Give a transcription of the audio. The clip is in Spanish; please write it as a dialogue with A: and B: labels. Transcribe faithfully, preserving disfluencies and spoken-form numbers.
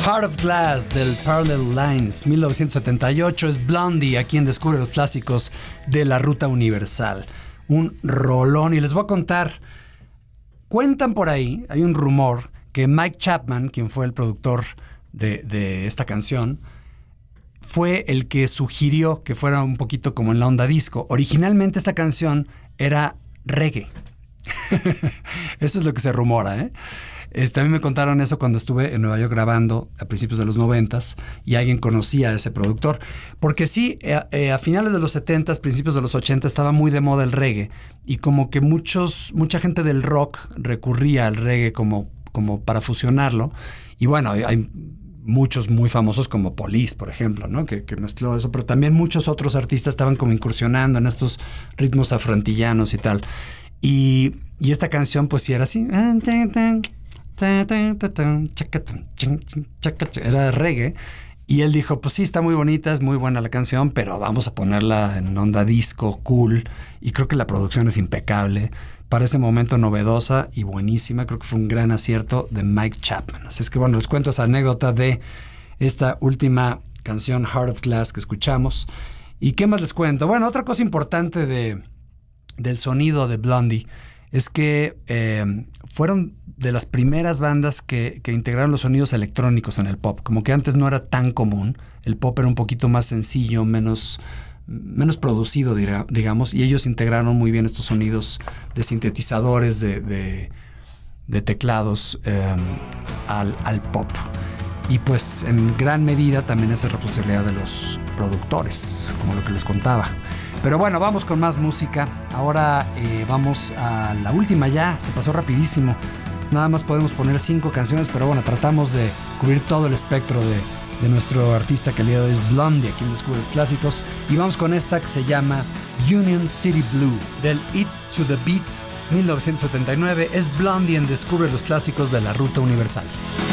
A: Heart of Glass del Parallel Lines, mil novecientos setenta y ocho, es Blondie, a quien descubre los clásicos de la Ruta Universal. Un rolón, y les voy a contar, cuentan por ahí, hay un rumor, que Mike Chapman, quien fue el productor de, de esta canción, fue el que sugirió que fuera un poquito como en la onda disco. Originalmente esta canción era reggae. Eso es lo que se rumora, ¿eh? Este, a mí me contaron eso cuando estuve en Nueva York grabando a principios de los noventas y alguien conocía a ese productor. Porque sí, eh, eh, a finales de los setentas, principios de los ochenta estaba muy de moda el reggae y como que muchos, mucha gente del rock recurría al reggae como, como para fusionarlo. Y bueno, hay, hay muchos muy famosos como Police, por ejemplo, ¿no? Que, que mezcló eso, pero también muchos otros artistas estaban como incursionando en estos ritmos afroantillanos y tal. Y, y esta canción pues sí era así. Era reggae. Y él dijo, pues sí, está muy bonita, es muy buena la canción, pero vamos a ponerla en onda disco, cool. Y creo que la producción es impecable. Para ese momento novedosa y buenísima. Creo que fue un gran acierto de Mike Chapman. Así es que bueno, les cuento esa anécdota de esta última canción, Heart of Glass, que escuchamos. ¿Y qué más les cuento? Bueno, otra cosa importante de, del sonido de Blondie es que eh, fueron de las primeras bandas que, que integraron los sonidos electrónicos en el pop. Como que antes no era tan común. El pop era un poquito más sencillo, menos, menos producido, digamos, y ellos integraron muy bien estos sonidos de sintetizadores, de, de, de teclados eh, al, al pop. Y pues en gran medida también es responsabilidad de los productores, como lo que les contaba. Pero bueno, vamos con más música. Ahora eh, vamos a la última ya, se pasó rapidísimo. Nada más podemos poner cinco canciones, pero bueno, tratamos de cubrir todo el espectro de, de nuestro artista que el día de hoy es Blondie, aquí en Descubre Clásicos. Y vamos con esta que se llama Union City Blue, del It to the Beat, mil novecientos setenta y nueve. Es Blondie en Descubre los Clásicos de la Ruta Universal.